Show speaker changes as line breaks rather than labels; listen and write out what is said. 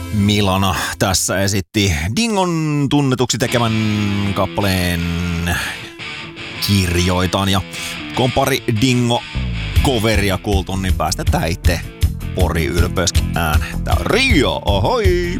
Milana tässä esitti Dingon tunnetuksi tekemän kappaleen Kirjoitan, ja kun pari Dingo-coveria kuultu, niin päästetään itse Pori ylpeyskin äänen. Tää on Rio, ohoi!